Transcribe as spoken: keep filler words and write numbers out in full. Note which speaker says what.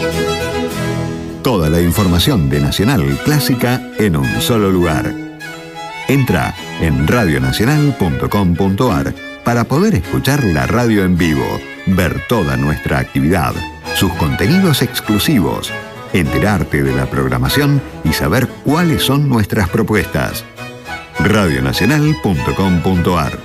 Speaker 1: Toda la información de Nacional Clásica en un solo lugar. Entra en radio nacional punto com punto a r para poder escuchar la radio en vivo, ver toda nuestra actividad, sus contenidos exclusivos, enterarte de la programación y saber cuáles son nuestras propuestas. radio nacional punto com punto a r